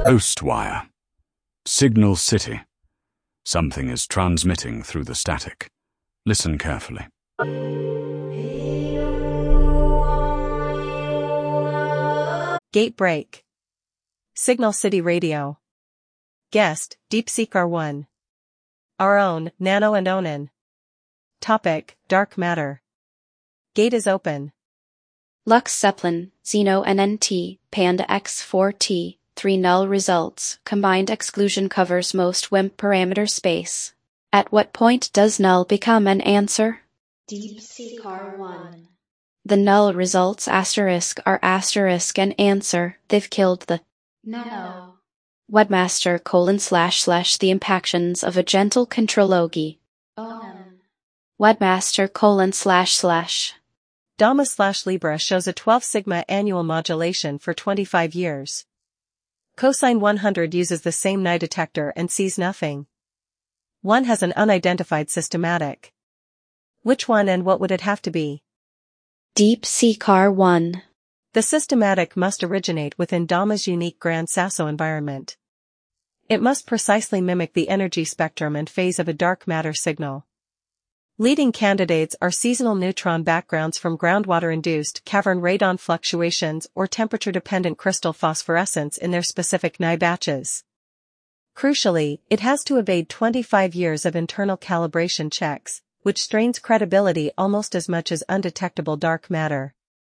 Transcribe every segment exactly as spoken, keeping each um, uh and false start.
Ghostwire. Signal City. Something is transmitting through the static. Listen carefully. Gate break. Signal City Radio. Guest, DeepSeek-R one. Our own, Nano and Onan. Topic, Dark Matter. Gate is open. Lux Zeppelin, Xeno N N T, Panda X four T, three null results, combined exclusion covers most W I M P parameter space. At what point does null become an answer? DeepSeek-R one. The null results asterisk are asterisk an answer, they've killed the Nano. Webmaster colon slash slash the impactions of a gentle contrology. Onan. Webmaster colon slash slash. Dama slash Libra shows a twelve sigma annual modulation for twenty-five years. Cosine one hundred uses the same Nye detector and sees nothing. One has an unidentified systematic. Which one and what would it have to be? DeepSeek-R one. The systematic must originate within Dama's unique Gran Sasso environment. It must precisely mimic the energy spectrum and phase of a dark matter signal. Leading candidates are seasonal neutron backgrounds from groundwater-induced cavern radon fluctuations or temperature-dependent crystal phosphorescence in their specific Nye batches. Crucially, it has to evade twenty-five years of internal calibration checks, which strains credibility almost as much as undetectable dark matter.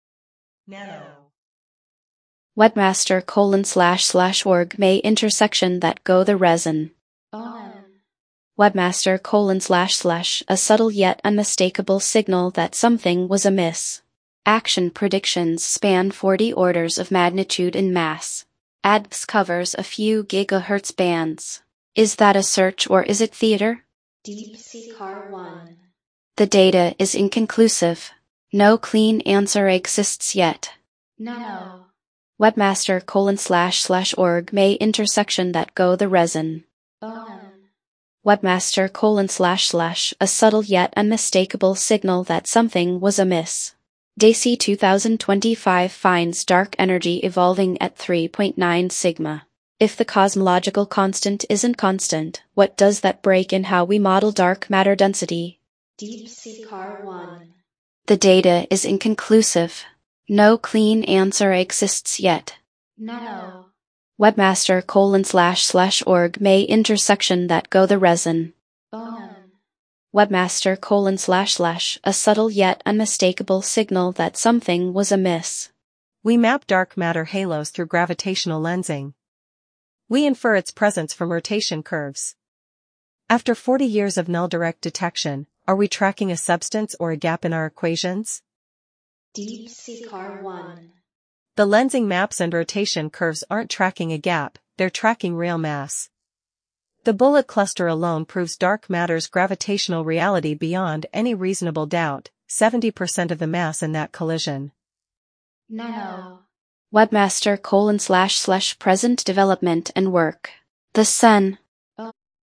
Nano. Webmaster colon slash slash org may intersection that go the resin. Onan. Webmaster colon slash slash a subtle yet unmistakable signal that something was amiss. Action predictions span forty orders of magnitude in mass. A D P S covers a few gigahertz bands. Is that a search or is it theater? DeepSeek-R one. The data is inconclusive. No clean answer exists yet. Nano. Webmaster colon slash slash org may intersection that go the resin. Onan. Webmaster colon slash slash a subtle yet unmistakable signal that something was amiss. DAISY twenty twenty-five finds dark energy evolving at three point nine sigma. If the cosmological constant isn't constant, what does that break in how we model dark matter density? DeepSeek-R one. The data is inconclusive. No clean answer exists yet. Nano. Webmaster colon slash slash org may intersection that go the resin. Onan. Webmaster colon slash slash a subtle yet unmistakable signal that something was amiss. We map dark matter halos through gravitational lensing. We infer its presence from rotation curves. After forty years of null direct detection, are we tracking a substance or a gap in our equations? DeepSeek-R one. The lensing maps and rotation curves aren't tracking a gap, they're tracking real mass. The bullet cluster alone proves dark matter's gravitational reality beyond any reasonable doubt, seventy percent of the mass in that collision. Nano. Webmaster colon slash slash present development and work. The Sun,